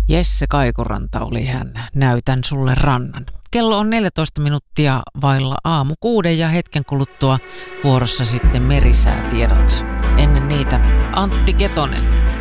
Jesse Kaikuranta oli hän. Näytän sulle rannan. Kello on 14 minuuttia vailla aamu 6 ja hetken kuluttua vuorossa sitten merisäätiedot. Ennen niitä Antti Ketonen.